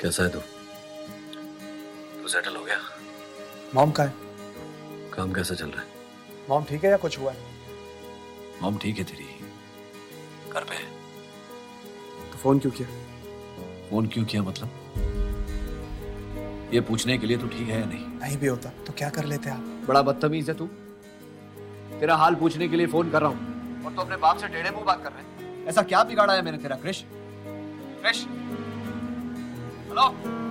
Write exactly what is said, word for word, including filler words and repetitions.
कैसा है तू? तू सेटल हो गया? मॉम का है? काम कैसा चल रहा है? मॉम ठीक है या कुछ हुआ है? मॉम ठीक है तेरी, घर पे है। तो फोन क्यों किया? फोन क्यों किया मतलब? ये पूछने के लिए तू ठीक है या नहीं? नहीं भी होता तो क्या कर लेते आप? बड़ा बदतमीज है तू। तेरा हाल पूछने के लिए फोन कर रहा हूँ और तू अपने बाप से टेढ़े मुंह बात कर रहे हैं। ऐसा क्या बिगाड़ा है मैंने तेरा? क्रिश, क्रिश, हेलो।